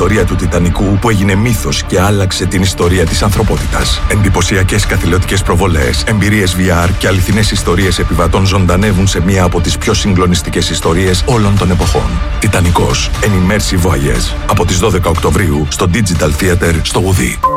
ιστορία του Τιτανικού που έγινε μύθος και άλλαξε την ιστορία της ανθρωπότητας. Εντυπωσιακές καθηλωτικές προβολές, εμπειρίες VR και αληθινές ιστορίες επιβατών ζωντανεύουν σε μία από τις πιο συγκλονιστικές ιστορίες όλων των εποχών. Τιτανικός, An Immersive Voyage. Από τις 12 Οκτωβρίου στο Digital Theater στο Ουδί.